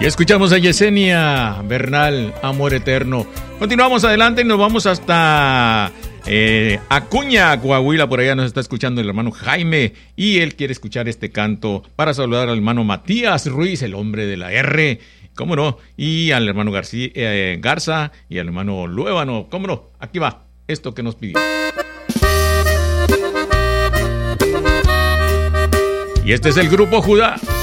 Y escuchamos a Yesenia Bernal, Amor Eterno. Continuamos adelante y nos vamos hasta Acuña, Coahuila. Por allá nos está escuchando el hermano Jaime y él quiere escuchar este canto para saludar al hermano Matías Ruiz, el hombre de la R. ¿Cómo no? Y al hermano Garza y al hermano Luébano. ¿Cómo no? Aquí va esto que nos pidió. Y este es el grupo Judá.